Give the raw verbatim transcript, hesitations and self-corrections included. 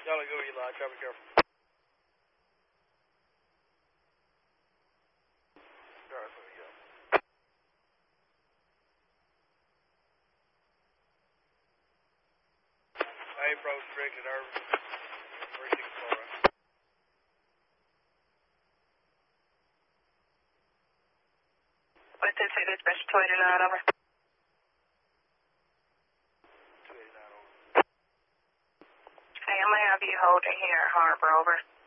Y'all go, Eli. Try to be careful. Alright, there we go. I approach directed Irvin. three six four. What's that? Dispatch two eighty-nine, over. two eighty-nine, over. Hey, I'm going to have you holding here at Harbor, over.